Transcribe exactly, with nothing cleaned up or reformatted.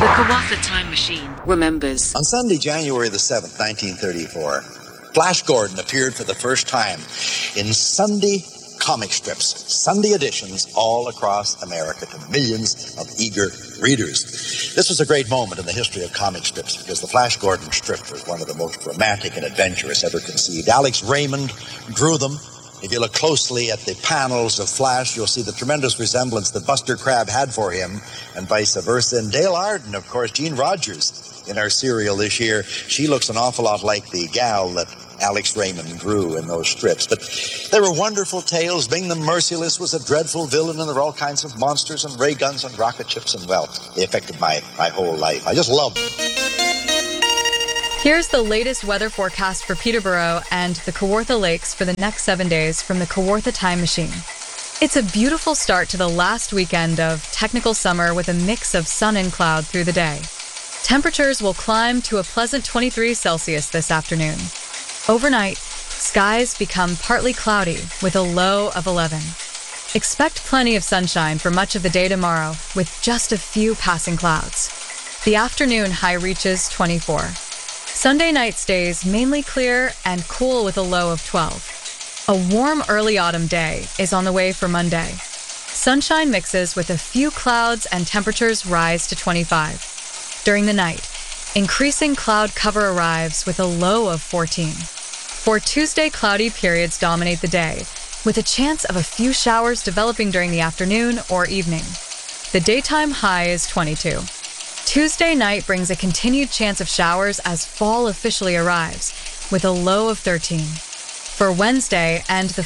The Kawartha Time Machine remembers. On Sunday, January the seventh, nineteen thirty-four, Flash Gordon appeared for the first time in Sunday comic strips, Sunday editions all across America to millions of eager readers. This was a great moment in the history of comic strips because the Flash Gordon strip was one of the most romantic and adventurous ever conceived. Alex Raymond drew them. If you look closely at the panels of Flash, you'll see the tremendous resemblance that Buster Crabbe had for him and vice versa. And Dale Arden, of course, Gene Rogers in our serial this year, she looks an awful lot like the gal that Alex Raymond drew in those strips. But they were wonderful tales. Bing the Merciless was a dreadful villain, and there were all kinds of monsters and ray guns and rocket ships, and, well, they affected my, my whole life. I just loved them. Here's the latest weather forecast for Peterborough and the Kawartha Lakes for the next seven days from the Kawartha Time Machine. It's a beautiful start to the last weekend of technical summer with a mix of sun and cloud through the day. Temperatures will climb to a pleasant twenty-three Celsius this afternoon. Overnight, skies become partly cloudy with a low of eleven. Expect plenty of sunshine for much of the day tomorrow with just a few passing clouds. The afternoon high reaches twenty-four. Sunday night stays mainly clear and cool with a low of twelve. A warm early autumn day is on the way for Monday. Sunshine mixes with a few clouds and temperatures rise to twenty-five. During the night, increasing cloud cover arrives with a low of fourteen. For Tuesday, cloudy periods dominate the day, with a chance of a few showers developing during the afternoon or evening. The daytime high is twenty-two. Tuesday night brings a continued chance of showers as fall officially arrives, with a low of thirteen. For Wednesday and the